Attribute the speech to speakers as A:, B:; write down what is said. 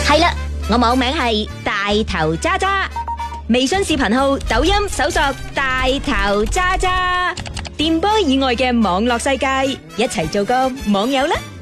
A: 係啦，我網名係大頭渣渣，微信視頻號、抖音搜索大頭渣渣，電波以外嘅網絡世界，一齊做個網友啦！